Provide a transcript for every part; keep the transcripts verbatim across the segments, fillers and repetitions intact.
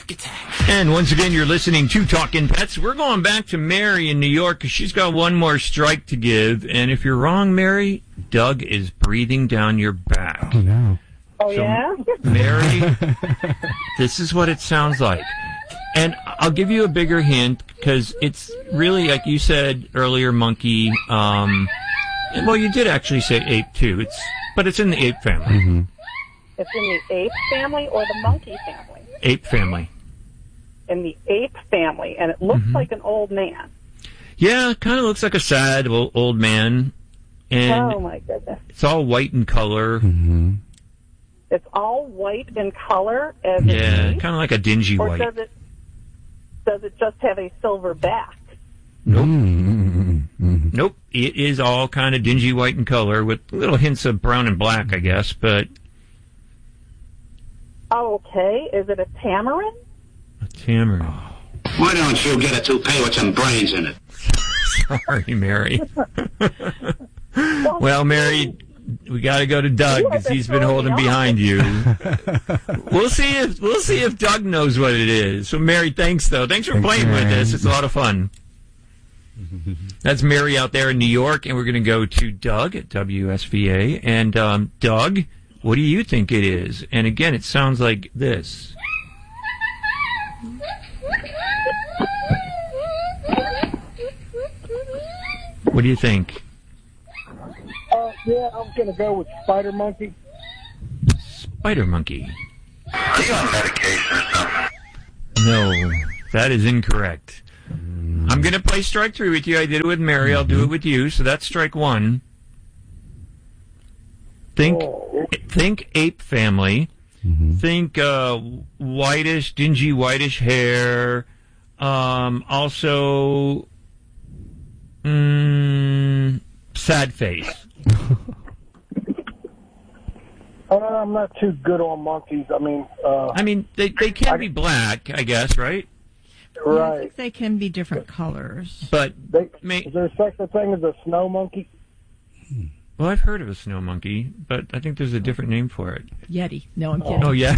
Shark attack. And once again, you're listening to Talkin' Pets. We're going back to Mary in New York because she's got one more strike to give. And if you're wrong, Mary, Doug is breathing down your back. Oh, no. Oh, So, yeah? Mary, this is what it sounds like. And I'll give you a bigger hint because it's really, like you said earlier, monkey. Um, well, you did actually say ape, too. It's But it's in the ape family. Mm-hmm. It's in the ape family or the monkey family? Ape family. In the ape family, and it looks Mm-hmm. like an old man. Yeah, kind of looks like a sad old, old man. And Oh, my goodness. it's all white in color. Mm-hmm. It's all white in color as an Yeah, ape? kind of like a dingy Or white. does it, does it just have a silver back? Nope. Mm-hmm. Nope. It is all kind of dingy white in color with little hints of brown and black, I guess. But Oh, okay. Is it a tamarin? a tamarin. Why don't you get a toupee with some brains in it? Sorry, Mary. Well, Mary, we got to go to Doug because he's been holding behind you. We'll see if we'll see if Doug knows what it is. So, Mary, thanks though. Thanks for Thanks, playing with Mary. us. It's a lot of fun. That's Mary out there in New York, and we're going to go to Doug at W S V A. And um, Doug, what do you think it is? And again, it sounds like this. What do you think? Uh, yeah, I'm going to go with spider monkey. Spider monkey. Are you on medication or something? No, that is incorrect. I'm going to play strike three with you. I did it with Mary. I'll do it with you. So that's strike one. Think, Oh. think ape family. Mm-hmm. Think uh, whitish, dingy whitish hair. Um, also, mm, sad face. Uh, I'm not too good on monkeys. I mean, uh, I mean, they they can be black, I guess, right? I right. think they can be different colors. But They, may, is there such a thing as a snow monkey? well, I've heard of a snow monkey, but I think there's a different name for it. Yeti. No, I'm kidding. Oh yeah.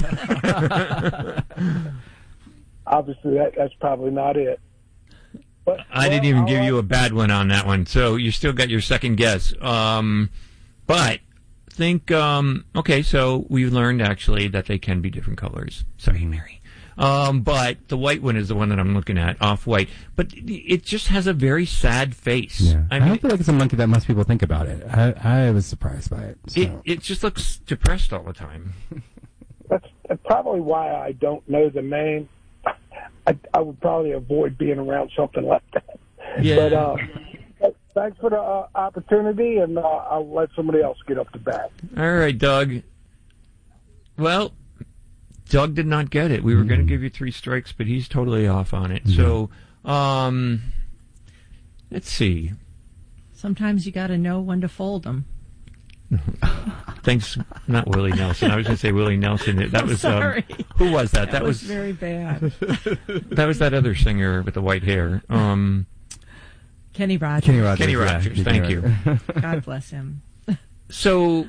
Obviously, that, that's probably not it. But I didn't well, even I'll give let- you a bad one on that one, so you still got your second guess. Um, but think, um, okay, so we learned actually that they can be different colors. Sorry, Mary. Um, but the white one is the one that I'm looking at, off-white. But it just has a very sad face. Yeah. I, I mean, don't feel like it's a monkey that most people think about it. I, I was surprised by it. So. it, it just looks depressed all the time. That's probably why I don't know the name. I, I would probably avoid being around something like that. Yeah. But uh, thanks for the uh, opportunity, and uh, I'll let somebody else get up to bat. All right, Doug. Well, Doug did not get it. We were going to give you three strikes, but he's totally off on it. So, um, let's see. Sometimes you got to know when to fold them. Thanks, not Willie Nelson. I was going to say Willie Nelson. That I'm was um, sorry. who was that? That, That was, was very bad. that was that other singer with the white hair. Um, Kenny Rogers. Kenny Rogers. Kenny yeah, Rogers. Kenny Thank you. Rogers. God bless him. So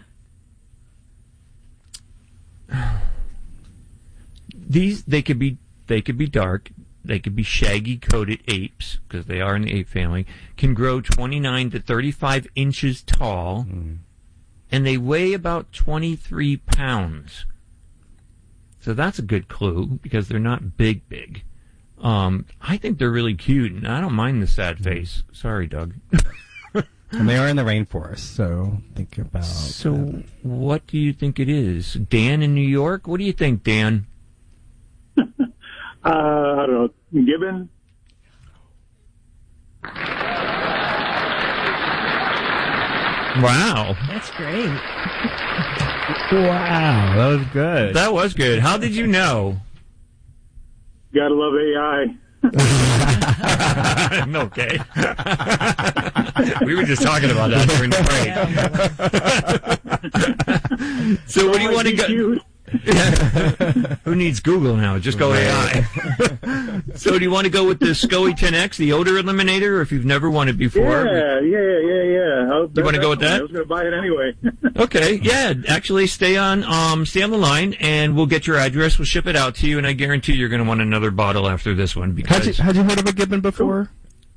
these they could be they could be dark. They could be shaggy coated apes because they are in the ape family. Can grow twenty-nine to thirty-five inches tall, Mm. and they weigh about twenty-three pounds. So that's a good clue because they're not big, big. Um, I think they're really cute, and I don't mind the sad face. Sorry, Doug. And they are in the rainforest, so think about So, that. what do you think it is? Dan in New York? What do you think, Dan? Uh, I don't know. Gibbon? Wow. That's great. Wow, that was good. That was good. How did you know? Gotta love A I. Okay. We were just talking about that during the break. So what do you want to go? Who needs Google now? Just go A I. So do you want to go with the SCOE ten X, the odor eliminator, or if you've never won it before? Yeah, yeah, yeah, yeah. I was- You wanna go with that? I was going to buy it anyway. Okay, yeah, actually stay on um, stay on the line, and we'll get your address. We'll ship it out to you, and I guarantee you're going to want another bottle after this one. Because Had you, had you heard of a Gibbon before?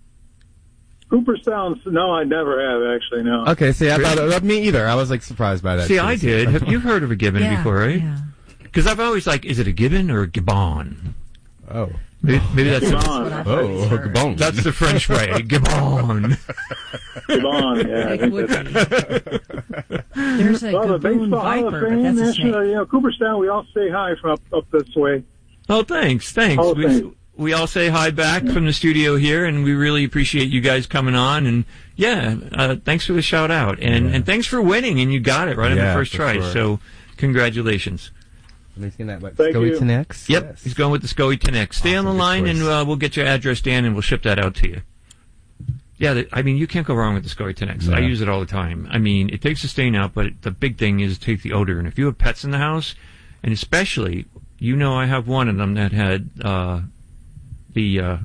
Cooperstown, no, I never have, actually, no. Okay, see, I thought, uh, me either. I was, like, surprised by that. See, too, I so- did. Have you heard of a Gibbon Yeah, before, right? yeah. Because I've always like, is it a Gibbon or a Gibbon? Oh. Maybe, maybe that's Gibbon. the, What I've Oh, always heard. Gibbon. that's the French way. Gibbon. Gibbon, yeah, I It think would that's... be. There's a Well, the Gaboon Baseball Hall of Viper, but Fame, that's a National, snake. you know, Cooperstown, we all say hi from up, up this way. Oh, thanks, thanks. Oh, we, thanks. we all say hi back from the studio here, and we really appreciate you guys coming on. And yeah, uh, thanks for the shout out, and Yeah. and thanks for winning. And you got it right on the Yeah, first for try. sure. So congratulations. Have you seen that, what, Thank Scully you. to next? Yep, Yes. he's going with the Scoey Tenex. Stay on Awesome, the good line, and choice. uh, we'll get your address, Dan, and we'll ship that out to you. Yeah, the, I mean, you can't go wrong with the Scoey Tenex. Yeah. I use it all the time. I mean, it takes the stain out, but it, the big thing is take the odor. And if you have pets in the house, and especially, you know, I have one of them that had uh, the uh,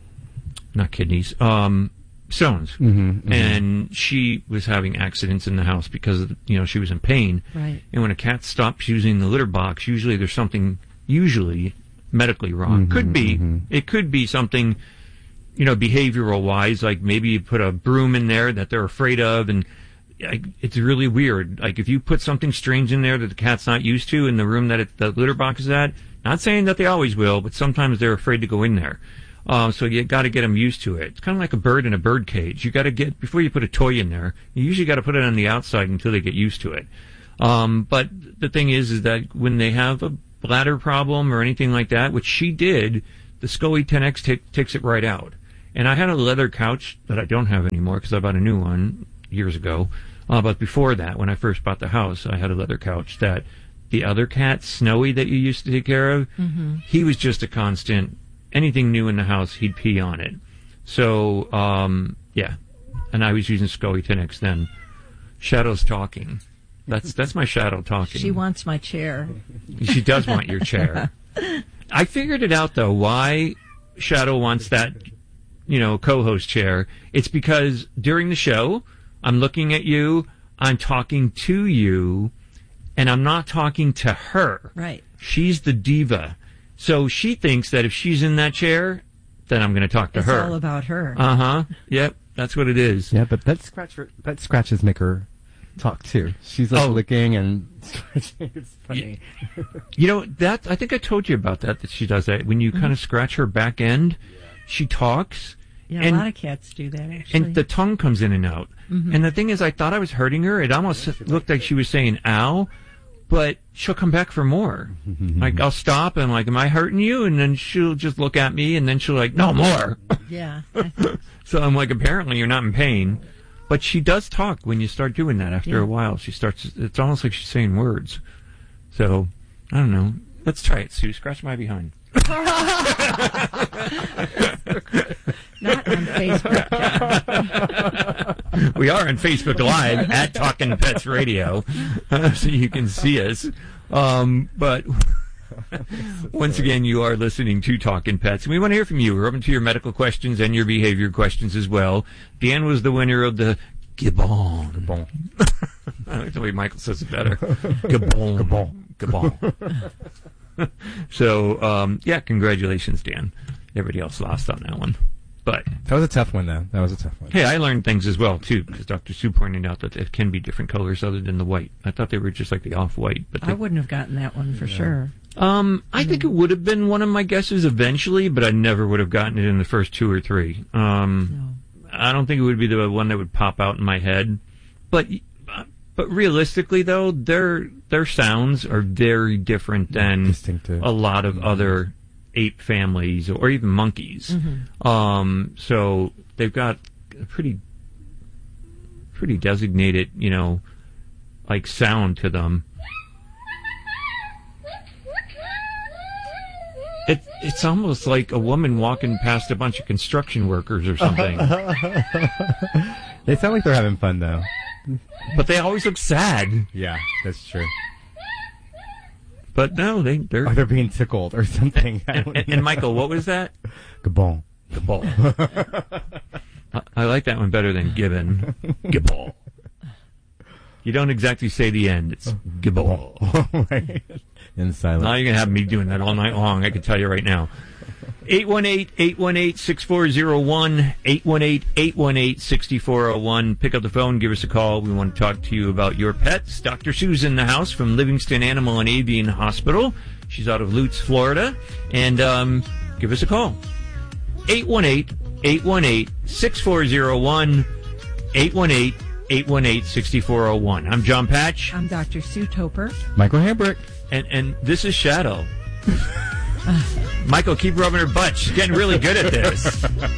not kidneys, um, stones, Mhm, mhm. and she was having accidents in the house because of, you know, she was in pain. Right. And when a cat stops using the litter box, usually there's something usually medically wrong. Mhm, could be mhm. it could be something, you know, behavioral wise, like maybe you put a broom in there that they're afraid of, and like, it's really weird. Like if you put something strange in there that the cat's not used to in the room that it, the litter box is at, not saying that they always will, but sometimes they're afraid to go in there. Uh, so you got to get them used to it. It's kind of like a bird in a bird cage. You got to get, before you put a toy in there, you usually got to put it on the outside until they get used to it. Um, but the thing is, is that when they have a bladder problem or anything like that, which she did, the Scoey Tenex ta- takes it right out. And I had a leather couch that I don't have anymore because I bought a new one years ago. Uh, but before that, when I first bought the house, I had a leather couch that the other cat, Snowy, that you used to take care of, Mm-hmm. he was just a constant. Anything new in the house, he'd pee on it. So, um, yeah. And I was using Scoey Tenex then. Shadow's talking. That's that's my shadow talking. She wants my chair. She does want your chair. I figured it out, though, why Shadow wants that, you know, co-host chair. It's because during the show, I'm looking at you, I'm talking to you, and I'm not talking to her. Right. She's the diva. So she thinks that if she's in that chair, then I'm going to talk to It's her. all about her. Uh-huh. Yep, that's what it is. Yeah, but pet scratcher, pet scratches make her talk too. She's like Oh. licking and scratching. It's funny. You know, that I think I told you about that, that she does that. When you kind of scratch her back end, she talks. Yeah, and- a lot of cats do that, actually. And the tongue comes in and out. Mhm. And the thing is, I thought I was hurting her. It almost looked like she was saying, ow. But she'll come back for more. Like, I'll stop and, like, am I hurting you? And then she'll just look at me, and then she'll, like, no more. Yeah. So I'm like, apparently you're not in pain. But she does talk when you start doing that after Yeah. a while. She starts, it's almost like she's saying words. So, I don't know. Let's try it, Sue. Scratch my behind. Not on Facebook. We are on Facebook Live at Talkin' Pets Radio, uh, so you can see us. Um, but once again, you are listening to Talkin' Pets. We want to hear from you. We're open to your medical questions and your behavior questions as well. Dan was the winner of the Gibbon. Gibbon. I like the way Michael says it better. Gibbon. Gibbon. Gibbon. So, um, yeah, congratulations, Dan. Everybody else lost on that one. But That was a tough one, though. That was a tough one. hey, I learned things as well, too, because Doctor Sue pointed out that it can be different colors other than the white. I thought they were just like the off-white. But I they, wouldn't have gotten that one for sure. um, I think it would have been one of my guesses eventually, but I never would have gotten it in the first two or three. Um, No. I don't think it would be the one that would pop out in my head. But but realistically, though, their their sounds are very different than Distinctive. a lot of other ape families or even monkeys. Um, so they've got a pretty pretty designated, you know, like sound to them. It, it's almost like a woman walking past a bunch of construction workers or something. They sound like they're having fun, though. But they always look sad. Yeah, that's true. But no, they, they're... Or they're being tickled or something. I and, don't and, know. and Michael, what was that? Gabon. The ball. I, I like that one better than Gibbon. Gibbon. You don't exactly say the end. It's gibble. Right. In silence. Now you're going to have me doing that all night long, I can tell you right now. eight one eight, eight one eight, six four zero one, eight one eight, eight one eight, six four zero one. Pick up the phone, give us a call. We want to talk to you about your pets. Doctor Sue's in the house from Livingston Animal and Avian Hospital. She's out of Lutz, Florida. And um, give us a call. eight one eight, eight one eight, six four zero one, eight one eight, eight one eight, six four zero one. I'm John Patch. I'm Doctor Sue Toper. Michael Hambrick. And, and this is Shadow. Michael, keep rubbing her butt. She's getting really good at this.